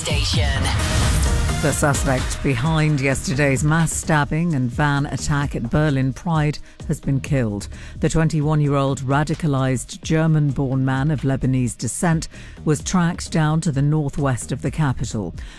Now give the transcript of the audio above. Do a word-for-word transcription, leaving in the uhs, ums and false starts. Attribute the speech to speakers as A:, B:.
A: station.
B: The suspect behind yesterday's mass stabbing and van attack at Berlin Pride has been killed. The twenty-one-year-old radicalised German-born man of Lebanese descent was tracked down to the northwest of the capital.